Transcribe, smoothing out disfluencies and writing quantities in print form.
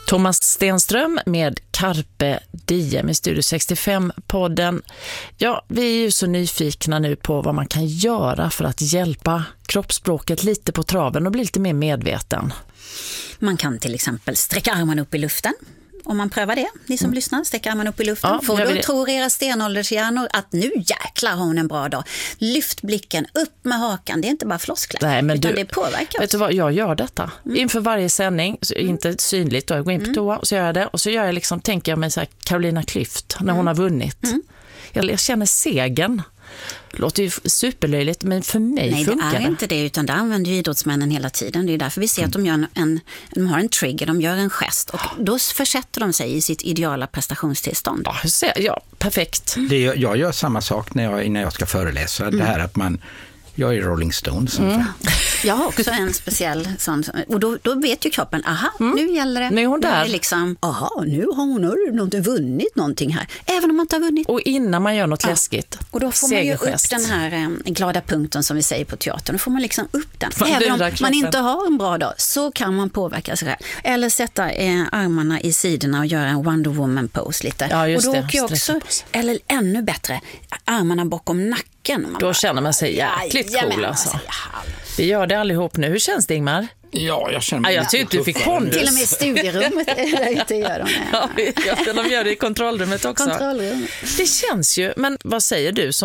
Thomas Stenström med Carpe Diem i Studio 65-podden. Ja, vi är ju så nyfikna nu på vad man kan göra för att hjälpa kroppsspråket lite på traven och bli lite mer medveten. Man kan till exempel sträcka armarna upp i luften. Om man prövar det, ni som lyssnar, sträcka armarna upp i luften. Ja, får då tror era stenåldershjärnor att nu jäklar har hon en bra dag. Lyft blicken, upp med hakan. Det är inte bara floskler. Nej, men utan det påverkar vet du vad, jag gör detta. Inför varje sändning, inte synligt, då jag går in på toa och så gör jag det. Och så gör jag liksom, tänker jag mig så här, Carolina Klüft när hon har vunnit. Jag känner segern. Det låter ju superlöjligt, men för mig funkar det. Nej, det är inte det, utan det använder ju idrottsmännen hela tiden. Det är därför vi ser att de har en trigger, de gör en gest och då försätter de sig i sitt ideala prestationstillstånd. Ja, perfekt. Jag gör samma sak när jag ska föreläsa. Det här att jag är Rolling Stones. Jag har också en speciell sån, och då vet ju kroppen, nu gäller det. Nu är hon där. Nu är det liksom, nu har hon vunnit någonting här. Även om man inte har vunnit. Och innan man gör något läskigt. Och då får man ju upp den här glada punkten som vi säger på teatern. Då får man liksom upp den. Även om man inte har en bra dag så kan man påverka sig själv. Eller sätta armarna i sidorna och göra en Wonder Woman pose lite. Ja, just och då det. åker jag också, eller ännu bättre, armarna bakom nacken. Då känner man sig jäkligt cool alltså. Vi gör det allihop nu. Hur känns det, Ingmar? Ja, jag känner mig. Jag tyckte du fick kondus. Till och med i studierummet där gör de. Ja, de gör det i kontrollrummet också. Kontrollrummet. Det känns ju, men vad säger du som